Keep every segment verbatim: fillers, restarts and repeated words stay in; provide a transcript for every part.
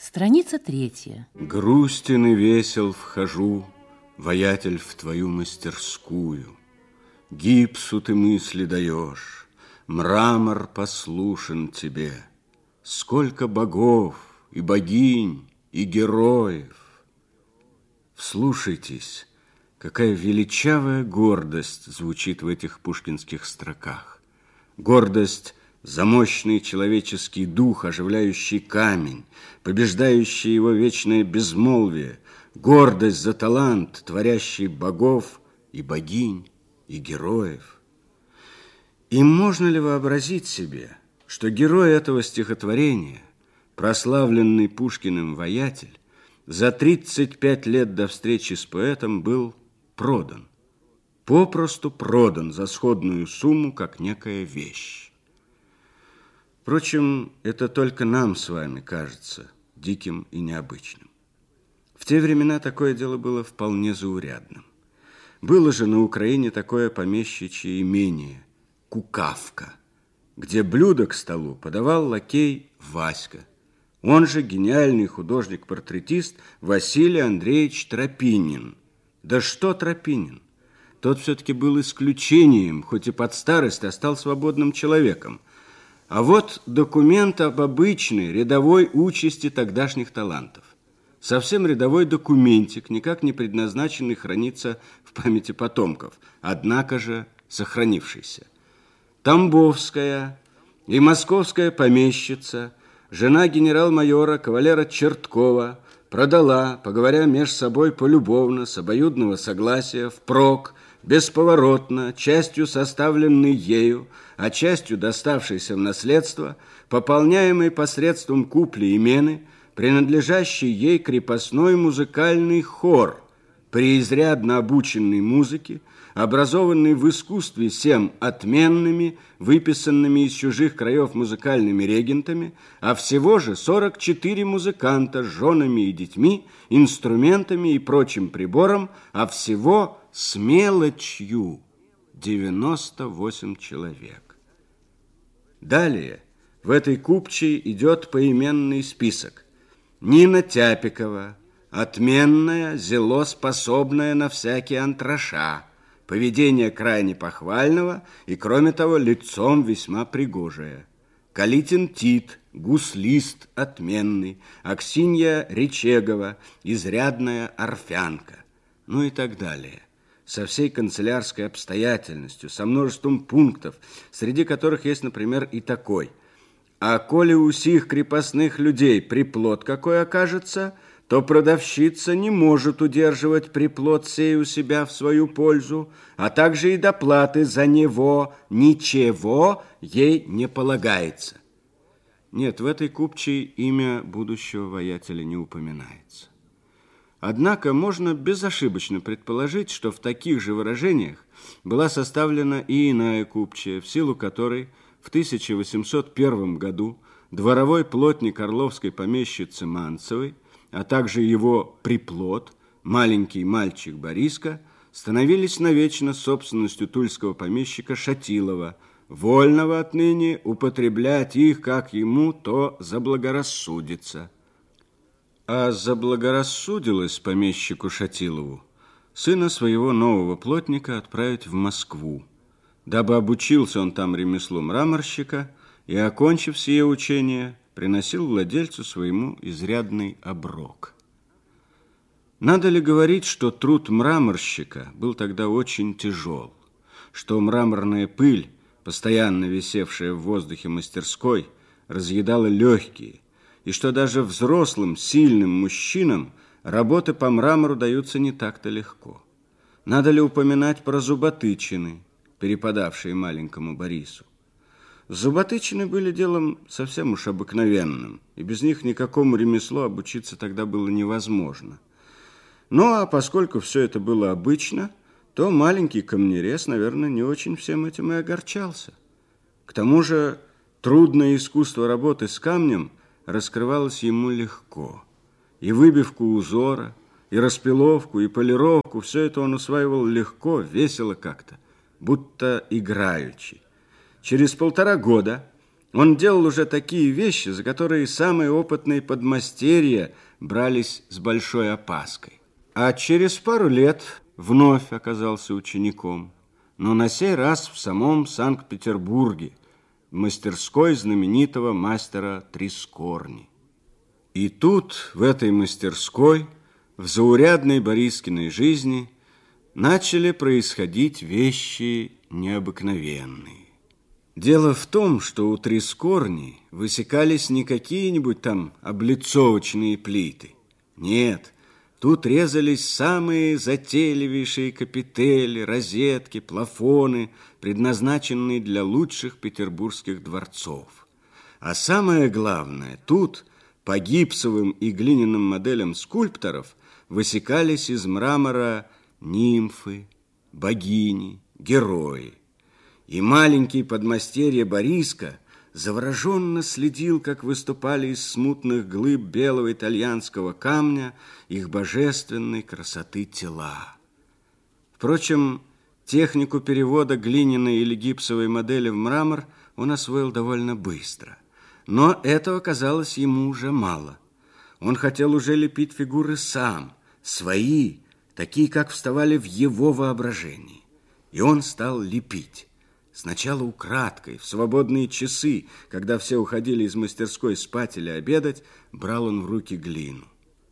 Страница третья. Грустен и весел вхожу, воятель, в твою мастерскую. Гипсу ты мысли даешь, мрамор послушен тебе. Сколько богов и богинь, и героев. Вслушайтесь, какая величавая гордость звучит в этих пушкинских строках. Гордость за мощный человеческий дух, оживляющий камень, побеждающий его вечное безмолвие, гордость за талант, творящий богов и богинь, и героев. И можно ли вообразить себе, что герой этого стихотворения, прославленный Пушкиным воятель, за тридцать пять лет до встречи с поэтом был продан, попросту продан за сходную сумму, как некая вещь. Впрочем, это только нам с вами кажется диким и необычным. В те времена такое дело было вполне заурядным. Было же на Украине такое помещичье имение – Кукавка, где блюдо к столу подавал лакей Васька. Он же гениальный художник-портретист Василий Андреевич Тропинин. Да что Тропинин? Тот все-таки был исключением, хоть и под старость, а стал свободным человеком. А вот документ об обычной рядовой участи тогдашних талантов. Совсем рядовой документик, никак не предназначенный храниться в памяти потомков, однако же сохранившийся. Тамбовская и московская помещица, жена генерал-майора кавалера Черткова, продала, поговоря меж собой полюбовно, с обоюдного согласия, впрок, бесповоротно, частью составленной ею, а частью доставшейся в наследство, пополняемой посредством купли и мены, принадлежащий ей крепостной музыкальный хор, преизрядно обученный музыке, образованный в искусстве сем отменными, выписанными из чужих краев музыкальными регентами, а всего же сорок четыре музыканта с женами и детьми, инструментами и прочим прибором, а всего с мелочью девяносто восемь человек. Далее в этой купчей идет поименный список. Нина Тяпикова, отменная, зело способная на всякие антраша, поведение крайне похвального и, кроме того, лицом весьма пригожее. Калитин Тит, гуслист отменный, Аксинья Речегова, изрядная орфянка, ну и так далее. Со всей канцелярской обстоятельностью, со множеством пунктов, среди которых есть, например, и такой. А коли у сих крепостных людей приплод какой окажется, то продавщица не может удерживать приплод сей у себя в свою пользу, а также и доплаты за него ничего ей не полагается. Нет, в этой купчей имя будущего воятеля не упоминается. Однако можно безошибочно предположить, что в таких же выражениях была составлена и иная купчая, в силу которой в тысяча восемьсот первом году дворовой плотник орловской помещицы Манцевой, а также его приплод, маленький мальчик Бориска, становились навечно собственностью тульского помещика Шатилова, вольного отныне употреблять их, как ему то заблагорассудится. А заблагорассудилось помещику Шатилову сына своего нового плотника отправить в Москву, дабы обучился он там ремеслу мраморщика и, окончив сие учение, приносил владельцу своему изрядный оброк. Надо ли говорить, что труд мраморщика был тогда очень тяжел, что мраморная пыль, постоянно висевшая в воздухе мастерской, разъедала легкие, и что даже взрослым, сильным мужчинам работы по мрамору даются не так-то легко. Надо ли упоминать про зуботычины, перепадавшие маленькому Борису? Зуботычины были делом совсем уж обыкновенным, и без них никакому ремеслу обучиться тогда было невозможно. Ну, а поскольку все это было обычно, то маленький камнерез, наверное, не очень всем этим и огорчался. К тому же трудное искусство работы с камнем раскрывалось ему легко. И выбивку узора, и распиловку, и полировку, все это он усваивал легко, весело как-то, будто играючи. Через полтора года Он делал уже такие вещи, за которые самые опытные подмастерья брались с большой опаской. А через пару лет вновь оказался учеником, но на сей раз в самом Санкт-Петербурге, в мастерской знаменитого мастера Трискорни. И тут, в этой мастерской, в заурядной Борискиной жизни, начали происходить вещи необыкновенные. Дело в том, что у Трискорни высекались не какие-нибудь там облицовочные плиты. Нет, тут резались самые затейливейшие капители, розетки, плафоны, предназначенные для лучших петербургских дворцов. А самое главное, тут по гипсовым и глиняным моделям скульпторов высекались из мрамора нимфы, богини, герои. И маленький подмастерье Бориска завороженно следил, как выступали из смутных глыб белого итальянского камня их божественной красоты тела. Впрочем, технику перевода глиняной или гипсовой модели в мрамор он освоил довольно быстро. Но этого казалось ему уже мало. Он хотел уже лепить фигуры сам, свои, такие, как вставали в его воображении. И он стал лепить. Сначала украдкой, в свободные часы, когда все уходили из мастерской спать или обедать, брал он в руки глину.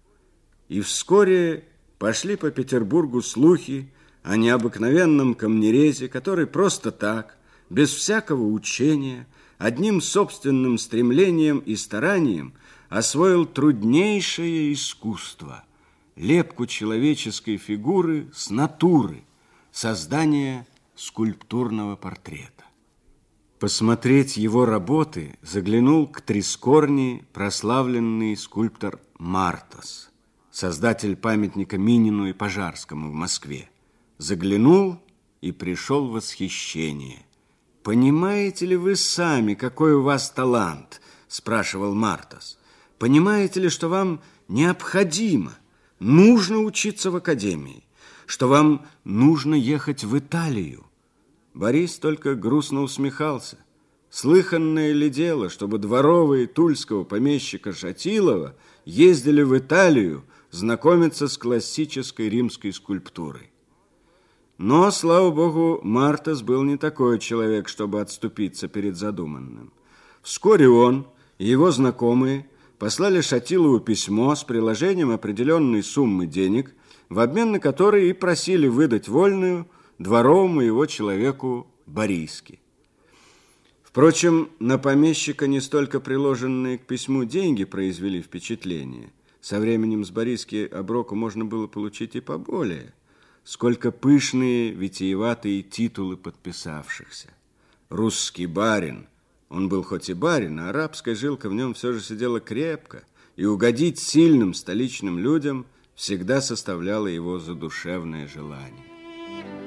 И вскоре пошли по Петербургу слухи о необыкновенном камнерезе, который просто так, без всякого учения, одним собственным стремлением и старанием освоил труднейшее искусство – лепку человеческой фигуры с натуры, создание скульптурного портрета. Посмотреть его работы заглянул к Трискорни прославленный скульптор Мартас, создатель памятника Минину и Пожарскому в Москве. Заглянул и пришел в восхищение. «Понимаете ли вы сами, какой у вас талант?» – спрашивал Мартас. «Понимаете ли, что вам необходимо, нужно учиться в академии, что вам нужно ехать в Италию?» Борис только грустно усмехался. Слыханное ли дело, чтобы дворовые тульского помещика Шатилова ездили в Италию знакомиться с классической римской скульптурой? Но, слава богу, Мартас был не такой человек, чтобы отступиться перед задуманным. Вскоре он и его знакомые послали Шатилову письмо с приложением определенной суммы денег, в обмен на которые и просили выдать вольную дворовому его человеку Бориске. Впрочем, на помещика не столько приложенные к письму деньги произвели впечатление. Со временем с Бориски оброку можно было получить и поболее, сколько пышные, витиеватые титулы подписавшихся. Русский барин, он был хоть и барин, а арабская жилка в нем все же сидела крепко, и угодить сильным столичным людям всегда составляло его задушевное желание.